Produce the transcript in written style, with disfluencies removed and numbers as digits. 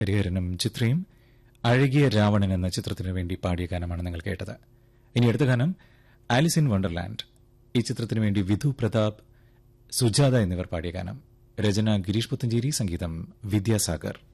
ഹരിഹരനും ചിത്രയും അഴകിയ രാവണൻ എന്ന ചിത്രത്തിനു വേണ്ടി പാടിയ ഗാനമാണ് നിങ്ങൾ കേട്ടത്. ഇനി അടുത്ത ഗാനം ആലിസ് ഇൻ വണ്ടർലാൻഡ്. ഈ ചിത്രത്തിനു വേണ്ടി വിധു പ്രതാപ്, സുജാത എന്നിവർ പാടിയ ഗാനം. രചന ഗിരീഷ് പുത്തഞ്ചേരി, സംഗീതം വിദ്യാസാഗർ.